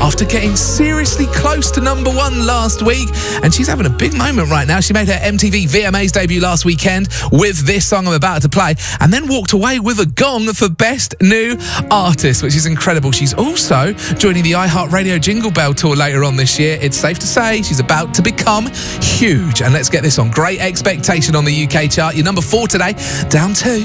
after getting seriously close to number one last week. And she's having a big moment right now. She made her MTV VMAs debut last weekend with this song I'm about to play, and then walked away with a gong for Best New Artist, which is incredible. She's also joining the iHeartRadio Jingle Bell Tour later on this year. It's safe to say she's about to become huge. And let's get this on. Great Expectation on the UK chart. You're number 4 today, down 2.